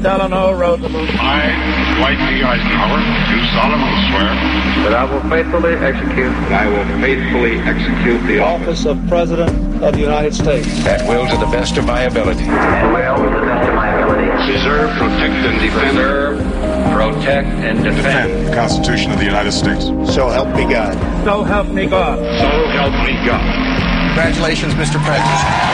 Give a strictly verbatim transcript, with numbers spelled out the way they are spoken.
Delano Roosevelt. I, Dwight D. Eisenhower, do solemnly swear that I will faithfully execute that I will faithfully execute the office of President of the United States at will to the best of my ability. And will to the best of my ability. Preserve, protect, and defend. Preserve, protect, and defend. Defend the Constitution of the United States. So help me God. So help me God. So help me God. Congratulations, Mister President.